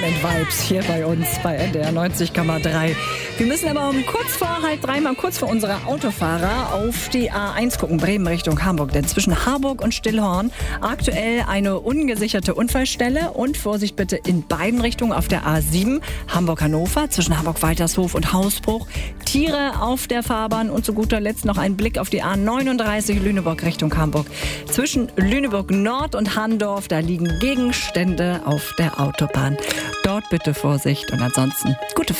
Wochenend-Vibes hier bei uns bei NDR 90,3. Wir müssen aber um kurz vor 2:30 mal kurz vor unserer Autofahrer auf die A1 gucken, Bremen Richtung Hamburg. Denn zwischen Harburg und Stillhorn aktuell eine ungesicherte Unfallstelle. Und Vorsicht bitte in beiden Richtungen auf der A7 Hamburg-Hannover, zwischen Hamburg-Waltershof und Hausbruch. Tiere auf der Fahrbahn und zu guter Letzt noch ein Blick auf die A39 Lüneburg Richtung Hamburg. Zwischen Lüneburg Nord und Handorf, da liegen Gegenstände auf der Autobahn. Dort bitte Vorsicht und ansonsten gute Fahrt.